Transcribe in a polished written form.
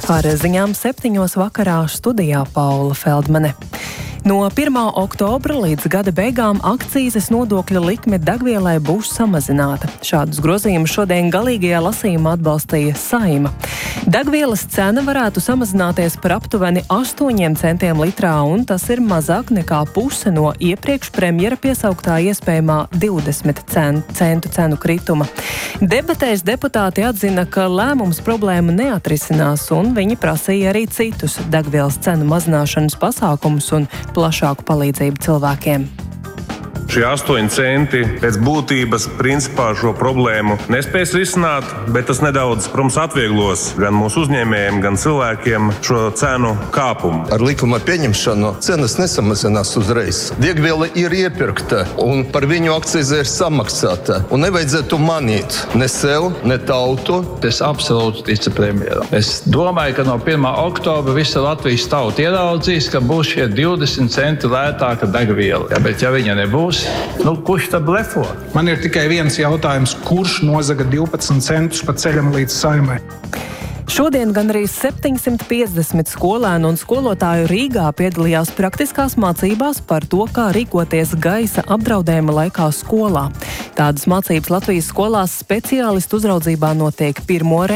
Ar ziņām 7 vakarā studijā Paula Feldmane. No 1. oktobra līdz gada beigām akcīzes nodokļa likme degvielai būs samazināta. Šādus grozījumus šodien galīgajā lasījumā atbalstīja Saeima. Degvielas cena varētu samazināties par aptuveni 8 centiem litrā, un tas ir mazāk nekā puse no iepriekš premjera piesauktā iespējamā 20 centu cenu krituma. Debatēs deputāti atzina, ka lēmums problēmu neatrisinās, un viņi prasīja arī citus degvielas cenu mazināšanas pasākumus un plašāku palīdzību cilvēkiem. Šie 8 centi pēc būtības principā šo problēmu nespēs risināt, bet tas nedaudz, protams, atvieglos gan mūsu uzņēmējiem, gan cilvēkiem šo cenu kāpumu. Ar likuma pieņemšanu cenas nesamazinās uzreiz. Degviela ir iepirkta un par viņu akcīze ir samaksāta. Un nevajadzētu manīt ne sev, ne tautu. Es absolūti ticu premjeram. Es domāju, ka no 1. oktobra visa Latvijas tauta ieraudzīs, ka būs šie 20 centi lētāka degviela. Bet ja viņa nebūs, kurš tad blefo? Man ir tikai viens jautājums, kurš nozaga 12 centus pa ceļam līdz Saeimai? Šodien gandrīz 750 skolēnu un skolotāju Rīgā piedalījās praktiskās mācībās par to, kā rīkoties gaisa apdraudējuma laikā skolā. Tādas mācības Latvijas skolās speciālistu uzraudzībā notiek pirmo reizi.